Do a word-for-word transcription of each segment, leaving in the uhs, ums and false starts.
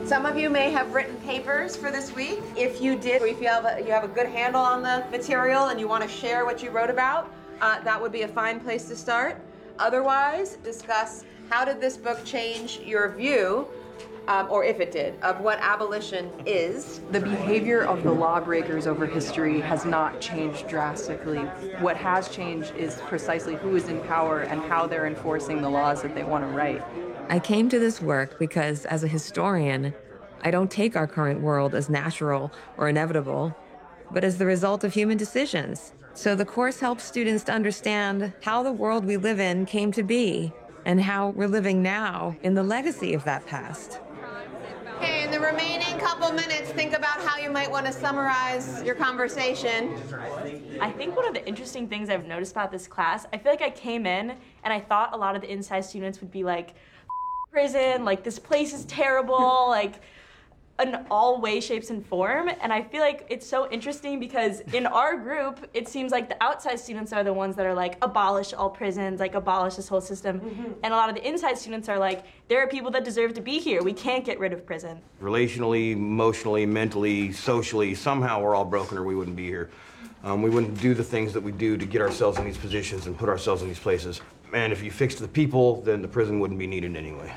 Some of you may have written papers for this week. If you did, or if you have a, you have a good handle on the material and you want to share what you wrote about, uh, that would be a fine place to start. Otherwise, discuss how did this book change your view, um, or if it did, of what abolition is. The behavior of the lawbreakers over history has not changed drastically. What has changed is precisely who is in power and how they're enforcing the laws that they want to write. I came to this work because, as a historian, I don't take our current world as natural or inevitable, but as the result of human decisions. So the course helps students to understand how the world we live in came to be and how we're living now in the legacy of that past. Okay, in the remaining couple minutes, think about how you might want to summarize your conversation. I think one of the interesting things I've noticed about this class, I feel like I came in and I thought a lot of the inside students would be like, prison, like this place is terrible, like in all ways, shapes, and form. And I feel like it's so interesting because in our group, it seems like the outside students are the ones that are like, abolish all prisons, like abolish this whole system. Mm-hmm. And a lot of the inside students are like, there are people that deserve to be here. We can't get rid of prison. Relationally, emotionally, mentally, socially, somehow we're all broken or we wouldn't be here. Um, we wouldn't do the things that we do to get ourselves in these positions and put ourselves in these places. And if you fixed the people, then the prison wouldn't be needed anyway.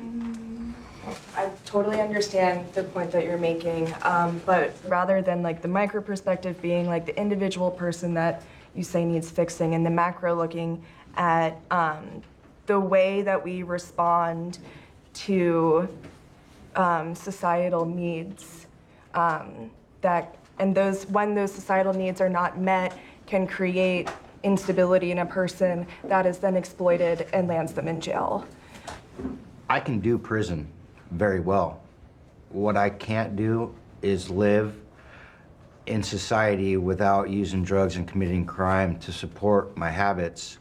I totally understand the point that you're making, um, but rather than like the micro perspective being like the individual person that you say needs fixing, and the macro looking at um, the way that we respond to um, societal needs, um, that and those when those societal needs are not met can create instability in a person that is then exploited and lands them in jail. I can do prison very well. What I can't do is live in society without using drugs and committing crime to support my habits.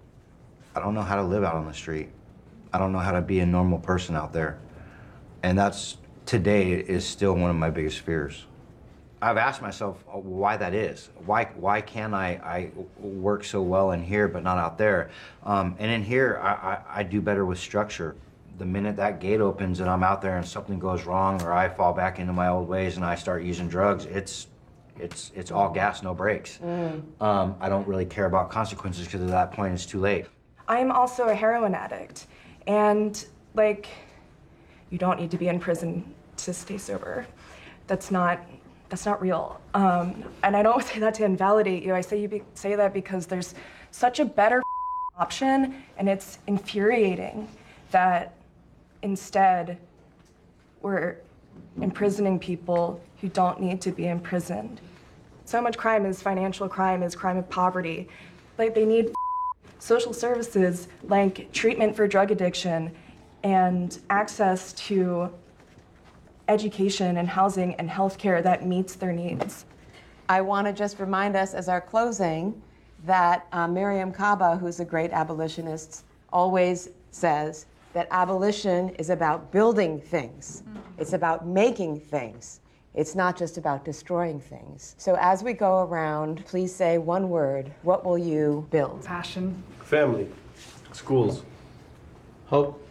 I don't know how to live out on the street. I don't know how to be a normal person out there. And that's, today, is still one of my biggest fears. I've asked myself why that is. Why why can I, I work so well in here but not out there? Um, and in here, I, I, I do better with structure. The minute that gate opens and I'm out there and something goes wrong or I fall back into my old ways and I start using drugs, it's it's it's all gas, no brakes. Mm. Um, I don't really care about consequences because at that point it's too late. I'm also a heroin addict, and like, you don't need to be in prison to stay sober. That's not that's not real. Um, and I don't say that to invalidate you. I say you be, say that because there's such a better option, and it's infuriating that instead we're imprisoning people who don't need to be imprisoned. So much crime is financial crime, is crime of poverty. Like, they need social services like treatment for drug addiction and access to education and housing and healthcare that meets their needs. I want to just remind us as our closing that uh, Miriam Kaba, who's a great abolitionist, always says that abolition is about building things. Mm-hmm. It's about making things. It's not just about destroying things. So as we go around, please say one word. What will you build? Passion. Family. Schools. Hope.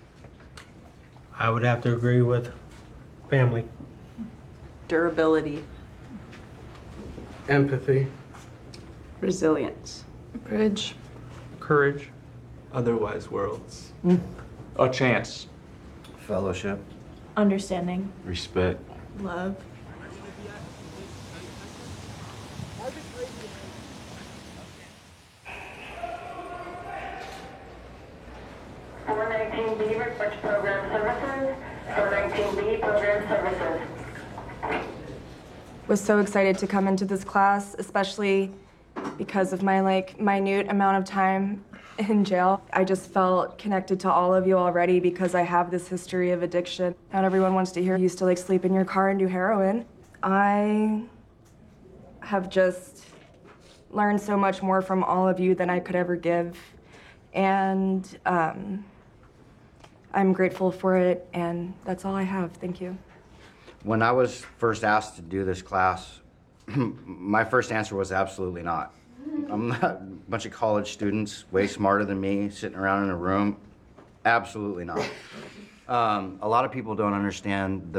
I would have to agree with family. Durability. Empathy. Resilience. Bridge. Courage. Otherwise worlds. Mm. A chance. Fellowship. Understanding. Respect. Love. four nineteen B reports program services. four nineteen B program services. Was so excited to come into this class, especially because of my like minute amount of time in jail. I just felt connected to all of you already because I have this history of addiction. Not everyone wants to hear you used to like sleep in your car and do heroin. I have just learned so much more from all of you than I could ever give. And um, I'm grateful for it, and that's all I have. Thank you. When I was first asked to do this class, my first answer was absolutely not. I'm not a bunch of college students, way smarter than me, sitting around in a room. Absolutely not. Um, a lot of people don't understand the